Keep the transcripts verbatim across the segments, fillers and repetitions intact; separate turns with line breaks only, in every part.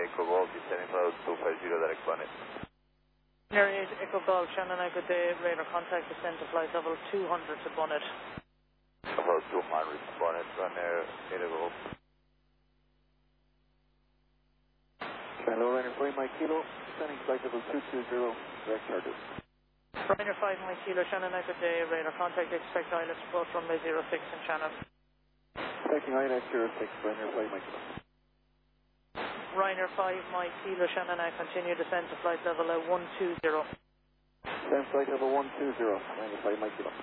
Echo Golf, descending cloud two five zero, direct one eight.
Area eight, Echo Golf, Shannon, I good day, radar contact, descend to flight level two hundred to Bonnet.
About two hundred to Bonnet, run air, eight Golf.
Hello, Ryanair five Mike Kilo, descending flight level two two zero, direct charges.
Ryanair five Mike Kilo, Shannon, I good day, radar contact, expect I L S approach runway zero six in Shannon.
Expecting I L S zero six, Ryanair five Mike Kilo.
Ryanair five Mike Kilo, Shannon, I continue descend to flight level uh, one two zero.
Descend flight level one two zero, Ryanair five Mike Kilo.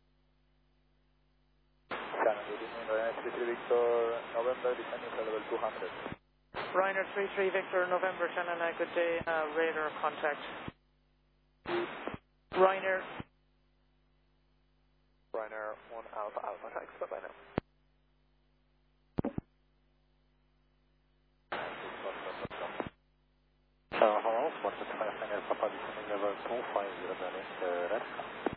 Shannon, good evening, Ryanair three three Victor, November, descending flight level two hundred.
Ryanair three three Victor, November, Shannon, I good day, uh, radar contact. Ryanair.
Ryanair one Alpha Alpha, thanks, bye bye now.
Uh, hello, one two five Ryanair Papa, descending level two five zero, direct, uh,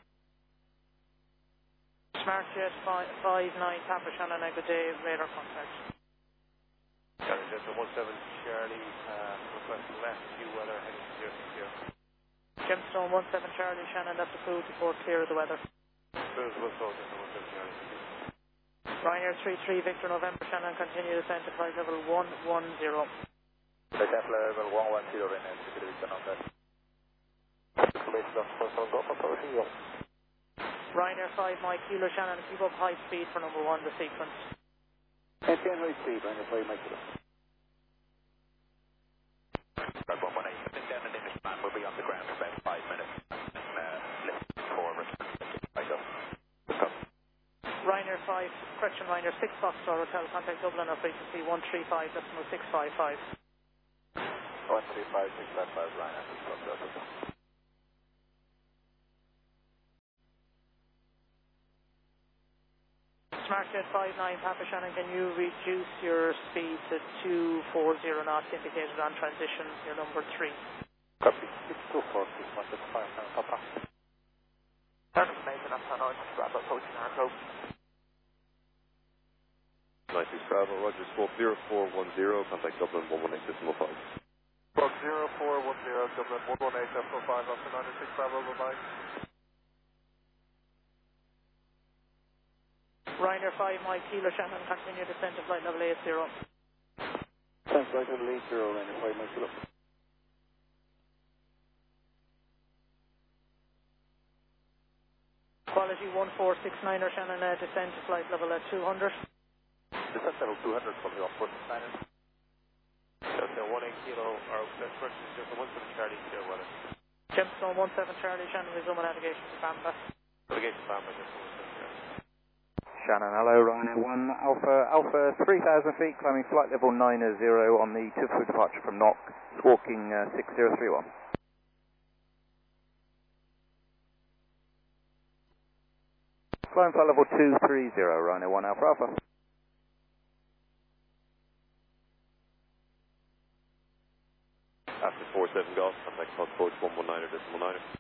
SmartJet five nine Papa, Shannon, I good day, radar contact.
Charlie Delta one seven Charlie, uh, requesting left view weather heading to zero six zero.
Gemstone one seven Charlie, Shannon, that's approved, report clear of the weather.
Cruise will go to one seven Charlie.
Ryanair three three Victor, November, Shannon, continue descend to flight level one one zero.
Descent level one one zero, Ryanair three three Victor, November. Based on four seven Golf, approaching you.
Ryanair five Mike Kilo, Shannon, keep up high speed for number one, the sequence.
Maintain high speed, Ryanair five Mike Kilo.
Right, one one eight, coming down an English man, we'll be on the ground for about five minutes. And, uh, lift forward. Right up.
Ryanair five, correction Ryanair six Foxtrot Hotel, contact Dublin or frequency one three five, decimal six five five.
one three five six five five, Ryanair six Foxtrot Hotel.
SmartJet five nine Papa, Shannon, can you reduce your speed to two four zero knots indicated on transition, your number three?
Copy, six two four six one six five nine, Papa. Turning Nathan, I'm on orange, grab approaching our code.
nine six Bravo, Roger, squawk zero four one zero, contact Dublin one one eight decimal five.
Squawk zero four one zero, Dublin one one eight decimal five, after nine six Bravo, bye-bye.
Ryanair five Mike Kilo, Shannon, continue descend to flight level eight zero.
Descend flight level eight zero, Ryanair five Mike Kilo.
Quality one four six nine er, Shannon, uh, descend to flight level uh, two hundred.
Descent level two hundred, coming off four six nine. Delta one eight Kilo, or best person is Delta one seven Charlie, clear weather.
Gemstone one seven Charlie, Shannon, resume navigation to Bamba.
Navigation Bamba, Delta one seven Charlie.
Shannon, hello, Ryanair one Alpha, Alpha three thousand feet, climbing flight level nine zero on the two-foot departure from Knock, squawking uh, six zero three one. Climb flight level two three zero, Ryanair one Alpha Alpha.
After four seven Golf, contact Foxtrot one one nine decimal nine.